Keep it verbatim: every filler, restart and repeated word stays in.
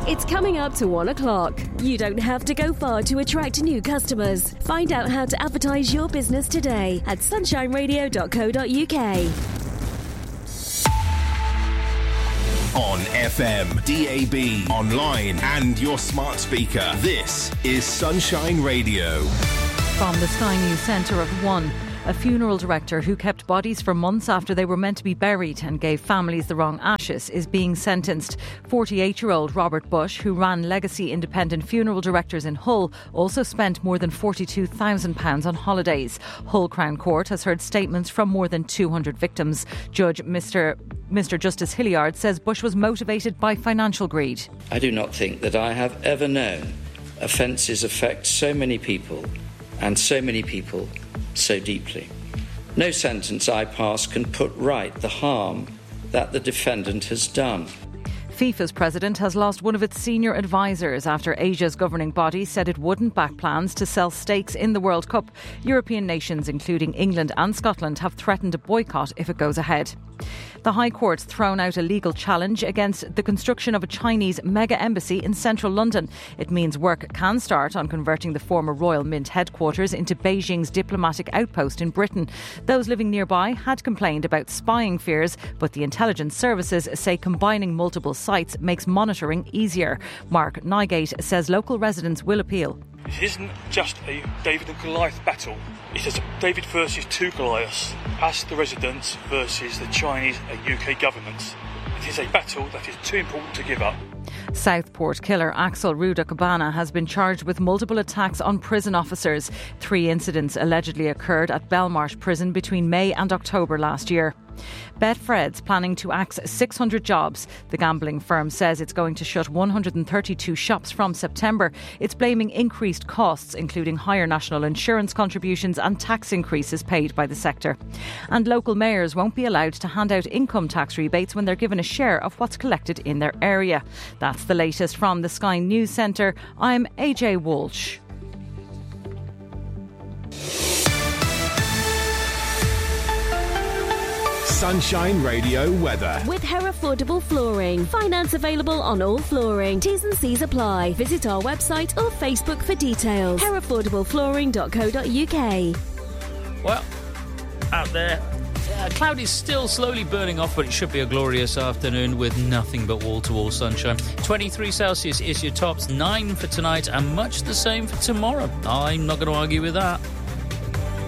It's coming up to one o'clock. You don't have to go far to attract new customers. Find out how to advertise your business today at sunshine radio dot co dot uk. On F M, D A B, online and your smart speaker. This is Sunshine Radio. From the Sky News Centre at one. A funeral director who kept bodies for months after they were meant to be buried and gave families the wrong ashes is being sentenced. forty-eight-year-old Robert Bush, who ran Legacy Independent Funeral Directors in Hull, also spent more than forty-two thousand pounds on holidays. Hull Crown Court has heard statements from more than two hundred victims. Judge Mr Mr Justice Hilliard says Bush was motivated by financial greed. I do not think that I have ever known offences affect so many people and so many people so deeply. No sentence I pass can put right the harm that the defendant has done. FIFA's president has lost one of its senior advisors after Asia's governing body said it wouldn't back plans to sell stakes in the World Cup. European nations, including England and Scotland, have threatened a boycott if it goes ahead. The High Court's thrown out a legal challenge against the construction of a Chinese mega embassy in central London. It means work can start on converting the former Royal Mint headquarters into Beijing's diplomatic outpost in Britain. Those living nearby had complained about spying fears, but the intelligence services say combining multiple sites makes monitoring easier. Mark Nygate says local residents will appeal. It isn't just a David and Goliath battle. It is a David versus two Goliaths, us the residents versus the Chinese and U K governments. It is a battle that is too important to give up. Southport killer Axel Rudakabana has been charged with multiple attacks on prison officers. Three incidents allegedly occurred at Belmarsh Prison between May and October last year. Betfred's planning to axe six hundred jobs. The gambling firm says it's going to shut one hundred thirty-two shops from September. It's blaming increased costs, including higher national insurance contributions and tax increases paid by the sector. And local mayors won't be allowed to hand out income tax rebates when they're given a share of what's collected in their area. That's the latest from the Sky News Centre. I'm A J Walsh. Sunshine Radio weather. With Herefordable Flooring. Finance available on all flooring. T's and C's apply. Visit our website or Facebook for details. herefordable flooring dot co dot uk. Well, out there, uh, cloud is still slowly burning off, but it should be a glorious afternoon with nothing but wall-to-wall sunshine. twenty-three Celsius is your tops, nine for tonight, and much the same for tomorrow. I'm not going to argue with that.